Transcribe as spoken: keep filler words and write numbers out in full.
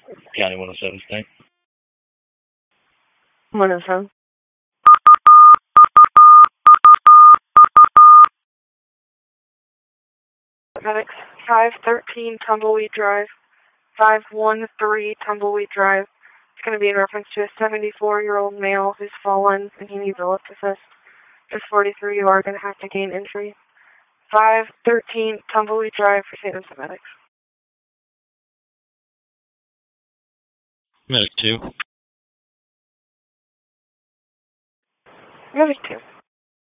County one oh seven, thanks. one oh seven. Medics, five thirteen Tumbleweed Drive. five one three Tumbleweed Drive. It's going to be in reference to a seventy-four-year-old male who's fallen and he needs a lift assist. Just forty-three, you are going to have to gain entry. five thirteen Tumbleweed Drive for Saint Vincent Medics. Medic two. Medic two.